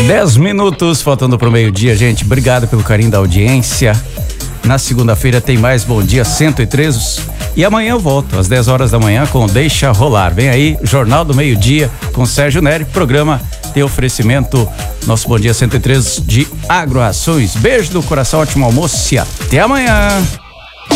10 minutos faltando pro meio-dia, gente. Obrigado pelo carinho da audiência. Na segunda-feira tem mais Bom Dia 103. E amanhã eu volto às 10 horas da manhã com Deixa Rolar. Vem aí, Jornal do Meio-Dia com Sérgio Neri. Programa tem oferecimento, nosso Bom Dia 103 de Agroações. Beijo do coração, ótimo almoço e até amanhã.